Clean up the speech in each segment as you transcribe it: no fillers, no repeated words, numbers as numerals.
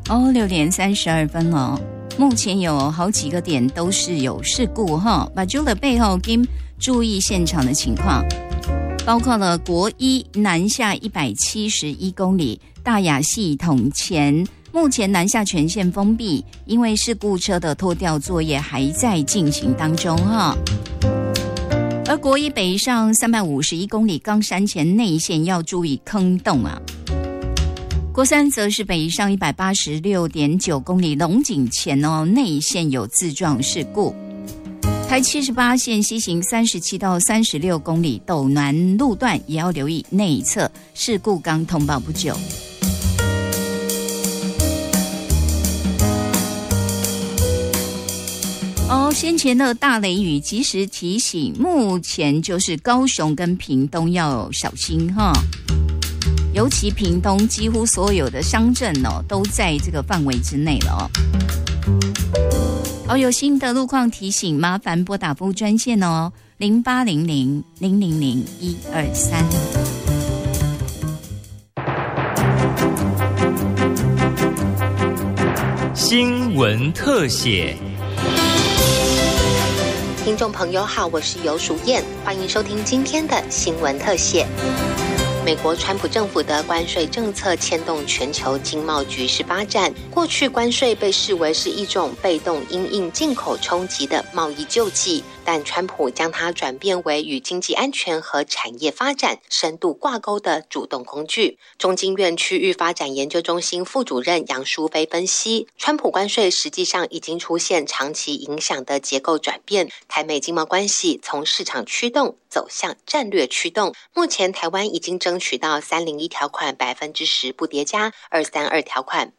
6点32分了。目前有好几个点都是有事故哈，把住了背后跟注意现场的情况，包括了国一南下171公里，大雅系统前目前南下全线封闭，因为事故车的拖吊作业还在进行当中哈。而国一北上351公里，冈山前内线要注意坑洞啊。国三则是北上186.9公里，龙井前内线有自撞事故。台78线西行37到36公里，斗南路段也要留意内侧事故刚通报不久。先前的大雷雨及时提醒，目前就是高雄跟屏东要小心哈。尤其屏东几乎所有的乡镇都在这个范围之内了有新的路况提醒，麻烦拨打服务专线0800-000-123。 新闻特写。 听众朋友好，我是游淑燕，欢迎收听今天的新闻特写。美国川普政府的关税政策牵动全球经贸局势发展。过去关税被视为是一种被动因应进口冲击的贸易救济，但川普将它转变为与经济安全和产业发展深度挂钩的主动工具。中经院区域发展研究中心副主任杨淑菲分析，川普关税实际上已经出现长期影响的结构转变，台美经贸关系从市场驱动走向战略驱动。目前台湾已经争取到301条款10%不叠加，232条款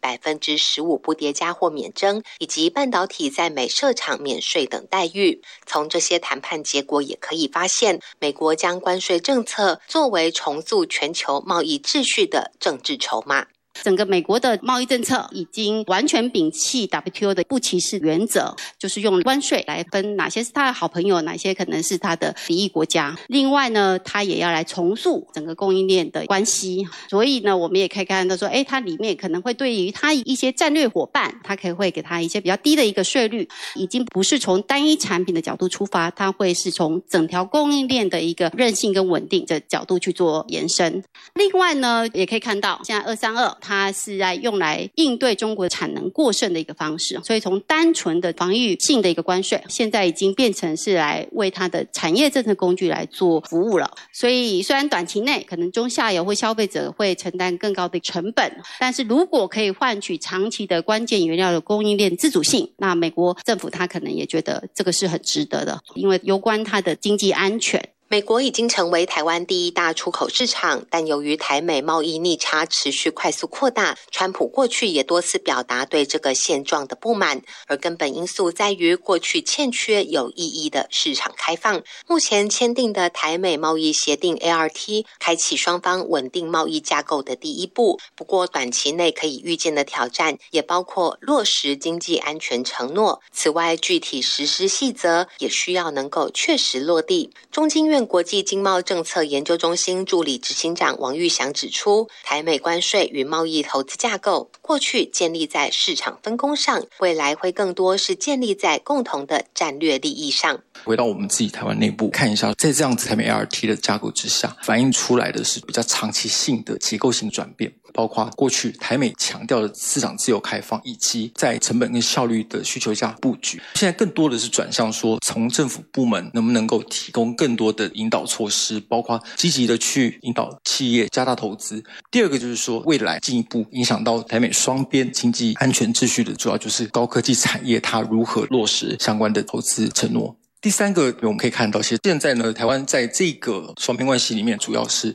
15%不叠加或免征，以及半导体在美设厂免税等待遇。从这些谈判结果也可以发现，美国将关税政策作为重塑全球贸易秩序的政治筹码。 整个美国的贸易政策已经完全摒弃 WTO 的不歧视原则，就是用关税来分哪些是他的好朋友，哪些可能是他的敌意国家。另外呢，他也要来重塑整个供应链的关系。所以呢，我们也可以看到说，它里面可能会对于他一些战略伙伴，他可能会给他一些比较低的一个税率，已经不是从单一产品的角度出发，他会是从整条供应链的一个韧性跟稳定的角度去做延伸。另外呢，也可以看到现在232它是在用来应对中国产能过剩的一个方式，所以从单纯的防御性的一个关税，现在已经变成是来为它的产业政策工具来做服务了。所以虽然短期内可能中下游或消费者会承担更高的成本，但是如果可以换取长期的关键原料的供应链自主性，那美国政府它可能也觉得这个是很值得的，因为攸关它的经济安全。 美国已经成为台湾第一大出口市场，但由于台美贸易逆差持续快速扩大，川普过去也多次表达对这个现状的不满，而根本因素在于过去欠缺有意义的市场开放。目前签订的台美贸易协定 ART 开启双方稳定贸易架构的第一步，不过短期内可以预见的挑战也包括落实经济安全承诺，此外具体实施细则也需要能够确实落地。中经院国际经贸政策研究中心助理执行长王玉祥指出，台美关税与贸易投资架构过去建立在市场分工上，未来会更多是建立在共同的战略利益上。 回到我们自己台湾内部看一下，在这样子台美 ART 的架构之下，反映出来的是比较长期性的结构性转变，包括过去台美强调的市场自由开放，以及在成本跟效率的需求下布局。现在更多的是转向说，从政府部门能不能够提供更多的引导措施，包括积极的去引导企业加大投资。第二个就是说，未来进一步影响到台美双边经济安全秩序的，主要就是高科技产业它如何落实相关的投资承诺。第三个我们可以看到，其实现在呢，台湾在这个双边关系里面主要是